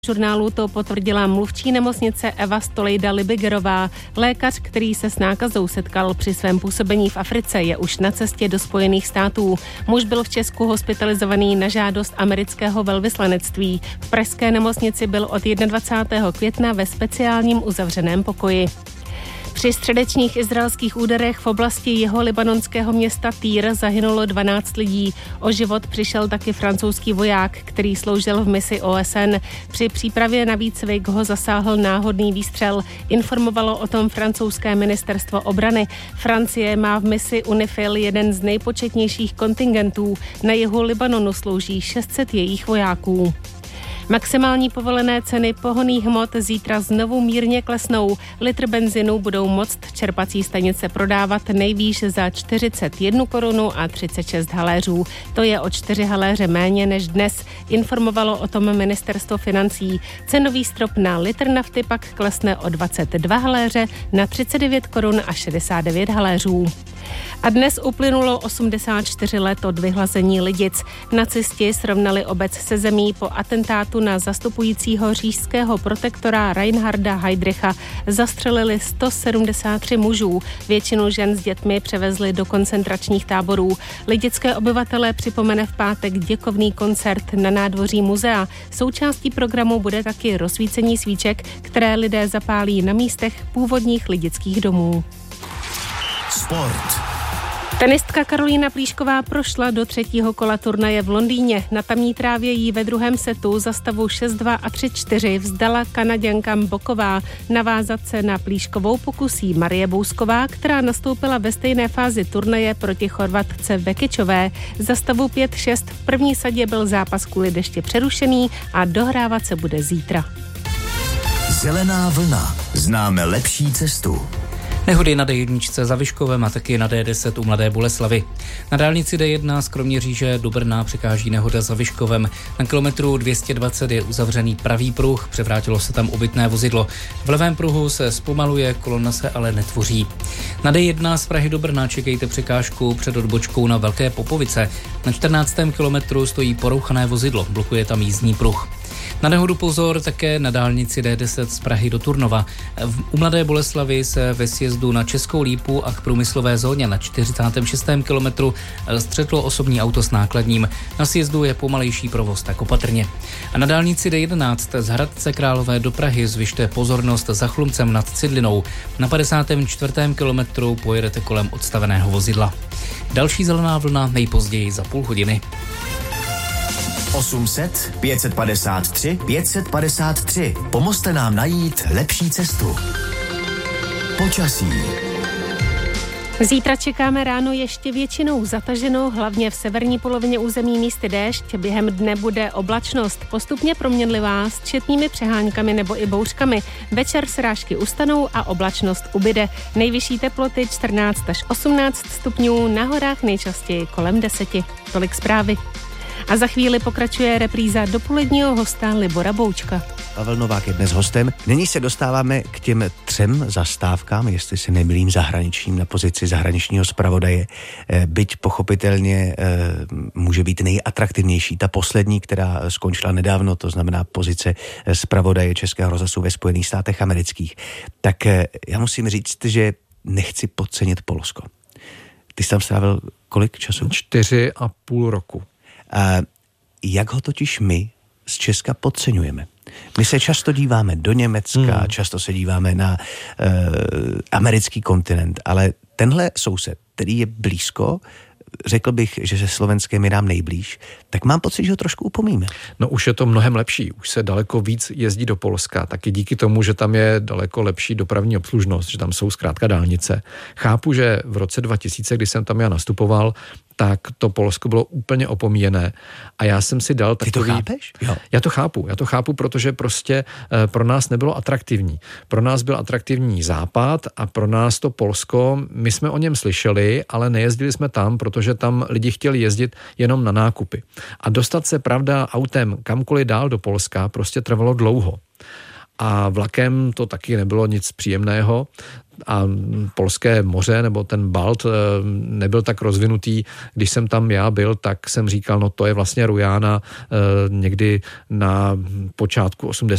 Žurnálu to potvrdila mluvčí nemocnice Eva Stolejda-Libigerová. Lékař, který se s nákazou setkal při svém působení v Africe, je už na cestě do Spojených států. Muž byl v Česku hospitalizovaný na žádost amerického velvyslanectví. V pražské nemocnici byl od 21. května ve speciálním uzavřeném pokoji. Při středečních izraelských úderech v oblasti jiho-libanonského města Týr zahynulo 12 lidí. O život přišel taky francouzský voják, který sloužil v misi OSN. Při přípravě na výcvik ho zasáhl náhodný výstřel. Informovalo o tom francouzské ministerstvo obrany. Francie má v misi UNIFIL jeden z nejpočetnějších kontingentů. Na jihu Libanonu slouží 600 jejich vojáků. Maximální povolené ceny pohonných hmot zítra znovu mírně klesnou. Litr benzinu budou moct čerpací stanice prodávat nejvýš za 41 korunu a 36 haléřů. To je o 4 haléře méně než dnes, informovalo o tom ministerstvo financí. Cenový strop na litr nafty pak klesne o 22 haléře na 39 korun a 69 haléřů. A dnes uplynulo 84 let od vyhlazení Lidic. Nacisti srovnali obec se zemí po atentátu na zastupujícího říšského protektora Reinharda Heydricha. Zastřelili 173 mužů. Většinu žen s dětmi převezli do koncentračních táborů. Lidické obyvatelé připomene v pátek děkovný koncert na nádvoří muzea. Součástí programu bude taky rozsvícení svíček, které lidé zapálí na místech původních lidických domů. Sport. Tenistka Karolína Plíšková prošla do 3. kola turnaje v Londýně. Na tamní trávě jí ve druhém setu za stavu 6-2 a 3-4 vzdala Kanaďanka Boková. Navázat se na Plíškovou pokusí Marie Bousková, která nastoupila ve stejné fázi turnaje proti Chorvatce Vekičové. Za stavu 5-6 v první sadě byl zápas kvůli dešti přerušený a dohrávat se bude zítra. Zelená vlna. Známe lepší cestu. Nehody na D1 za Vyškovem a taky na D10 u Mladé Boleslavi. Na dálnici D1 z Kroměříže do Brna překáží nehoda za Vyškovem. Na kilometru 220 je uzavřený pravý pruh, převrátilo se tam obytné vozidlo. V levém pruhu se zpomaluje, kolona se ale netvoří. Na D1 z Prahy do Brna čekejte překážku před odbočkou na Velké Popovice. Na 14. kilometru stojí porouchané vozidlo, blokuje tam jízdní pruh. Na nehodu pozor také na dálnici D10 z Prahy do Turnova. U Mladé Boleslavi se ve sjezdu na Českou Lípu a k průmyslové zóně na 46. kilometru střetlo osobní auto s nákladním. Na sjezdu je pomalejší provoz, tak opatrně. A na dálnici D11 z Hradce Králové do Prahy zvyšte pozornost za Chlumcem nad Cidlinou. Na 54. kilometru pojedete kolem odstaveného vozidla. Další zelená vlna nejpozději za půl hodiny. 800 553 553. Pomozte nám najít lepší cestu. Počasí. Zítra čekáme ráno ještě většinou zataženou, hlavně v severní polovině území místy déšť. Během dne bude oblačnost postupně proměnlivá s četnými přeháňkami nebo i bouřkami. Večer srážky ustanou a oblačnost ubyde. Nejvyšší teploty 14 až 18 stupňů, na horách nejčastěji kolem 10. Tolik zprávy. A za chvíli pokračuje repríza dopoledního hosta Libora Boučka. Pavel Novák je dnes hostem. Nyní se dostáváme k těm 3 zastávkám, jestli se nemýlím, zahraničním na pozici zahraničního zpravodaje. Byť pochopitelně může být nejatraktivnější ta poslední, která skončila nedávno, to znamená pozice zpravodaje Českého rozhlasu ve Spojených státech amerických. Tak já musím říct, že nechci podcenit Polsko. Ty jsi tam strávil kolik času? 4,5 roku. Jak ho totiž my z Česka podceňujeme? My se často díváme do Německa, často se díváme na americký kontinent, ale tenhle soused, který je blízko, řekl bych, že se Slovenskem je nám nejblíž, tak mám pocit, že ho trošku upomíme. No už je to mnohem lepší, už se daleko víc jezdí do Polska, taky díky tomu, že tam je daleko lepší dopravní obslužnost, že tam jsou zkrátka dálnice. Chápu, že v roce 2000, kdy jsem tam já nastupoval, tak to Polsko bylo úplně opomíjené a já jsem si dal takový... Ty to chápeš? Jo. Já to chápu, protože prostě pro nás nebylo atraktivní. Pro nás byl atraktivní Západ a pro nás to Polsko, my jsme o něm slyšeli, ale nejezdili jsme tam, protože tam lidi chtěli jezdit jenom na nákupy. A dostat se, pravda, autem kamkoliv dál do Polska prostě trvalo dlouho. a vlakem to taky nebylo nic příjemného. A polské moře nebo ten Balt nebyl tak rozvinutý. Když jsem tam já byl, tak jsem říkal, no to je vlastně Rujana někdy na počátku 80.